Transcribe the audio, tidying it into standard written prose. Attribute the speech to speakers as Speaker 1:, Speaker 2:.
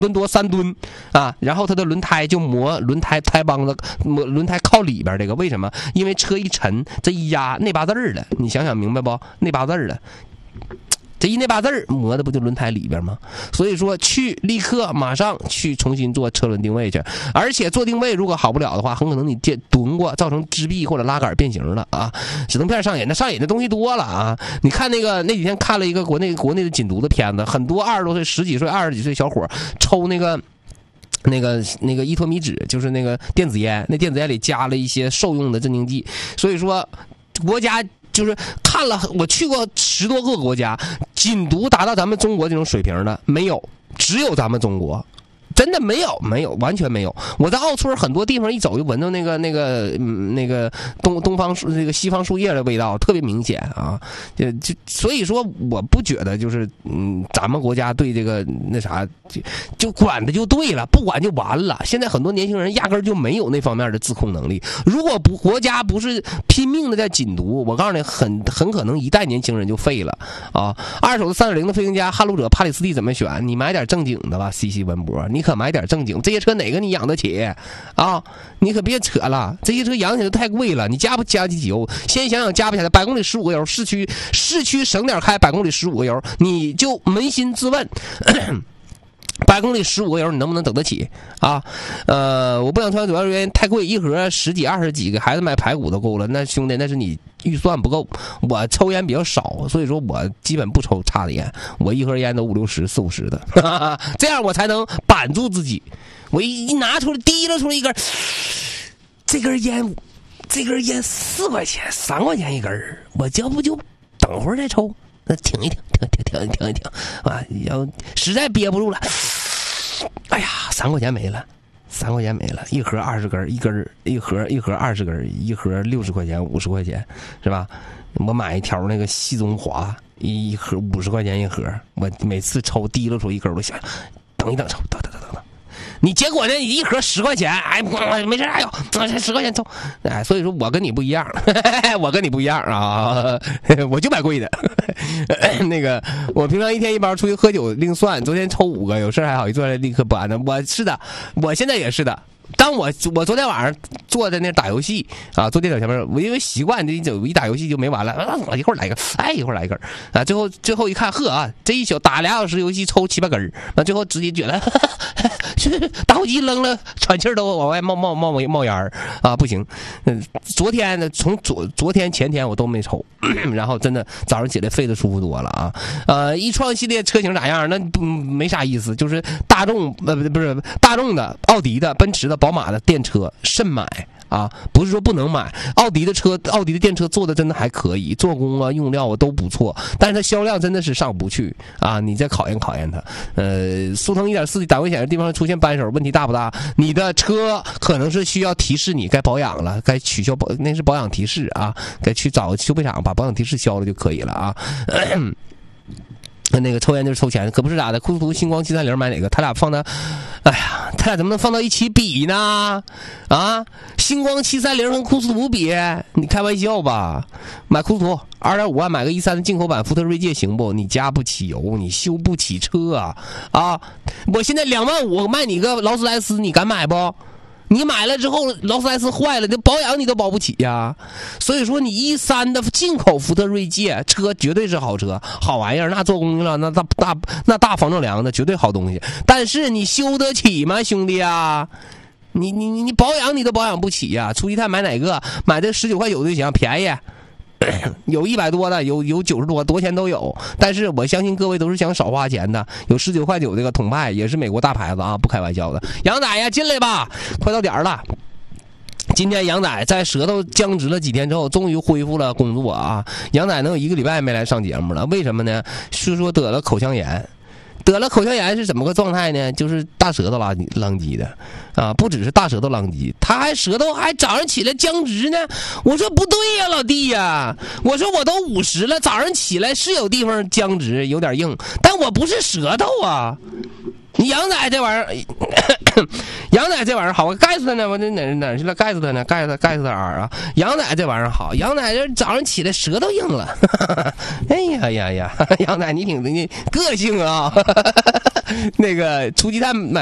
Speaker 1: 吨多3吨啊，然后它的轮胎就磨轮胎胎帮子，磨轮胎靠里边这个，为什么？因为车一沉，这一压那8字儿了，你想想明白不？那8字儿了。这那8字儿磨的不就轮胎里边吗？所以说立刻马上去重新做车轮定位去，而且做定位如果好不了的话，很可能你蹲过，造成支臂或者拉杆变形了啊！止疼片上瘾，那上瘾的东西多了啊！你看那几天看了一个国内的禁毒的片子，很多20多岁、10几岁、20几岁小伙抽那个依托米酯，就是那个电子烟，那电子烟里加了一些受用的镇静剂，所以说国家。就是看了，我去过10多个国家，禁毒达到咱们中国这种水平的没有，只有咱们中国。真的没有，完全没有。我在奥村很多地方一走就闻到那个东方那个西方树叶的味道，特别明显啊。所以说我不觉得就是咱们国家对这个那啥就管的就对了，不管就完了。现在很多年轻人压根就没有那方面的自控能力。如果国家不是拼命的在禁毒，我告诉你很可能一代年轻人就废了啊。二手的3.0的飞行家撼路者帕里斯蒂怎么选？你买点正经的吧，西西文博，你可买点正经，这些车哪个你养得起啊？你可别扯了，这些车养起来太贵了。你加不加几油？先想想加不加100公里15个油，市区省点开100公里15个油，你就扪心自问。100公里15个油，你能不能整得起啊？我不想穿，主要是原因太贵，一盒10几20几，给孩子买排骨都够了。那兄弟，那是你预算不够。我抽烟比较少，所以说我基本不抽差的烟，我一盒烟都50、60、40、50的，这样我才能板住自己。我一拿出来，提溜出来一根，这根烟4块钱，3块钱一根，我要不就等会儿再抽。那停一停啊！要实在憋不住了，哎呀，3块钱没了，3块钱没了，一盒20根，一盒20根，一盒60块钱50块钱，是吧？我买一条那个细中华，一盒50块钱一盒，我每次抽提溜出一根，我想等一等抽，等。你结果呢？你一盒10块钱，哎，没事，哎呦，10块钱抽，哎，所以说我跟你不一样，我跟你不一样啊，我就买贵的。那个，我平常一天1包，出去喝酒另算。昨天抽5个，有事还好，一坐下来立刻不安的。我是的，我现在也是的。当我昨天晚上坐在那打游戏啊，坐电脑前面，我因为习惯，一打游戏就没完了，我一会儿来一个，哎，一会儿来一根啊，最后一看，呵啊，这一宿打2小时游戏抽7、8根，那最后直接觉得打火机扔了，喘气都往外冒烟啊，不行。昨天呢，从昨天前天我都没抽，然后真的早上起来肺的舒服多了啊。一创系列车型咋样？那没啥意思，就是大众不是大众的、奥迪的、奔驰的、宝马的电车慎买啊，不是说不能买。奥迪的电车做的真的还可以，做工啊、用料啊都不错，但是它销量真的是上不去啊！你再考验考验它。速腾 1.4 档位显示地方出现扳手，问题大不大？你的车可能是需要提示你该保养了，该取消那是保养提示啊，该去找修配厂把保养提示消了就可以了啊。那个抽烟就是抽钱，可不是咋的。库斯图、星光730买哪个？他俩放的，哎呀，他俩怎么能放到一起比呢？啊，星光730跟库斯图比，你开玩笑吧？买库斯图2.5万买个13的进口版福特锐界行不？你加不起油，你修不起车啊！我现在2万5卖你个劳斯莱斯，你敢买不？你买了之后，劳斯莱斯坏了，这保养你都保不起呀。所以说，你13的进口福特锐界车绝对是好车，好玩意儿，那做工了，那大防撞梁的绝对好东西。但是你修得起吗，兄弟啊？你保养你都保养不起呀。出一趟买哪个？买的19块9就行，便宜。有100多的，有90多，多钱都有。但是我相信各位都是想少花钱的。有19块9这个统派也是美国大牌子啊，不开玩笑的。杨仔呀，进来吧，快到点儿了。今天杨仔在舌头僵直了几天之后，终于恢复了工作啊。杨仔能有1个礼拜没来上节目了，为什么呢？是说得了口腔炎。得了口腔炎是怎么个状态呢？就是大舌头浪叽的啊，不只是大舌头浪叽，他还舌头还早上起来僵直呢。我说不对呀，老弟呀，我说我都50了，早上起来是有地方僵直，有点硬，但我不是舌头啊。你杨仔这玩意儿，杨仔这玩意儿好，我盖死他呢，我这哪去了？盖死他呢？盖死他啊！杨仔这玩意儿好，杨仔这早上起来舌头硬了。哎呀，杨仔你挺个性啊！ 那个初级蛋